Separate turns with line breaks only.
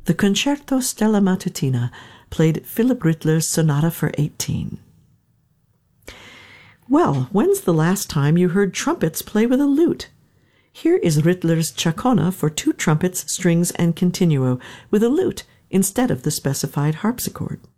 The Concerto Stella Matutina played Philipp Rittler's Sonata for 18. Well, when's the last time you heard trumpets play with a lute? Here is Rittler's Chacona for 2 trumpets, strings, and continuo, with a lute instead of the specified harpsichord.